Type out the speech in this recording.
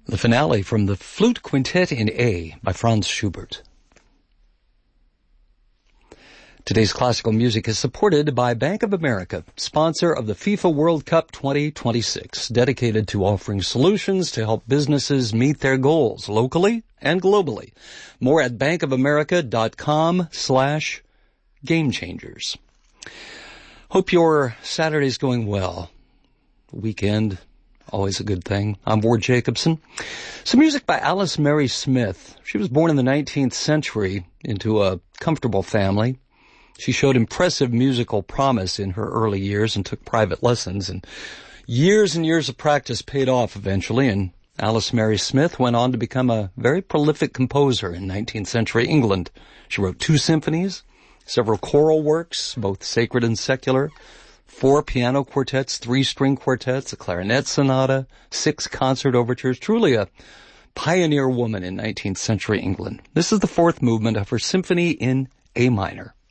The finale from the Flute Quintet in A by Franz Schubert. Today's classical music is supported by Bank of America, sponsor of the FIFA World Cup 2026, dedicated to offering solutions to help businesses meet their goals locally and globally. More at bankofamerica.com/gamechangers. Hope your Saturday's going well. Weekend, always a good thing. I'm Ward Jacobson. Some music by Alice Mary Smith. She was born in the 19th century into a comfortable family. She showed impressive musical promise in her early years and took private lessons, and years of practice paid off eventually, and Alice Mary Smith went on to become a very prolific composer in 19th century England. She wrote 2 symphonies, several choral works, both sacred and secular, 4 piano quartets, 3 string quartets, a clarinet sonata, 6 concert overtures. Truly a pioneer woman in 19th century England. This is the 4th movement of her symphony in A minor.